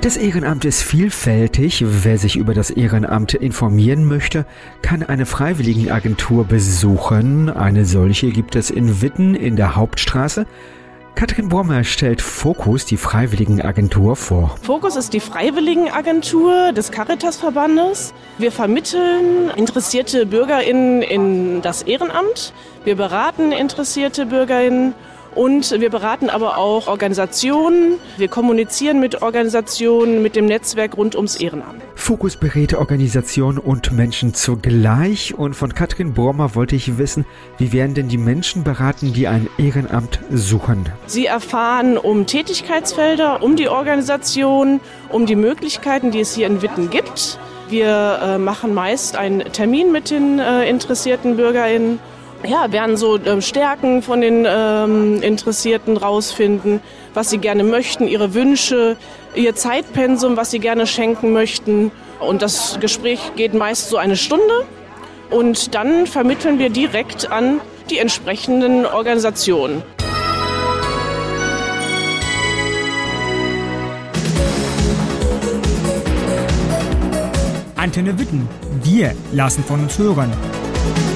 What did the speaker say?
Das Ehrenamt ist vielfältig. Wer sich über das Ehrenamt informieren möchte, kann eine Freiwilligenagentur besuchen. Eine solche gibt es in Witten in der Hauptstraße. Katrin Bormer stellt Fokus, die Freiwilligenagentur, vor. Fokus ist die Freiwilligenagentur des Caritasverbandes. Wir vermitteln interessierte BürgerInnen in das Ehrenamt. Wir beraten interessierte BürgerInnen. Und wir beraten aber auch Organisationen. Wir kommunizieren mit Organisationen, mit dem Netzwerk rund ums Ehrenamt. Fokus berät Organisationen und Menschen zugleich. Und von Katrin Bormer wollte ich wissen, wie werden denn die Menschen beraten, die ein Ehrenamt suchen? Sie erfahren um Tätigkeitsfelder, um die Organisation, um die Möglichkeiten, die es hier in Witten gibt. Wir machen meist einen Termin mit den interessierten BürgerInnen. Ja, werden so Stärken von den Interessierten rausfinden, was sie gerne möchten, ihre Wünsche, ihr Zeitpensum, was sie gerne schenken möchten. Und das Gespräch geht meist so eine Stunde. Und dann vermitteln wir direkt an die entsprechenden Organisationen. Antenne Witten. Wir lassen von uns hören.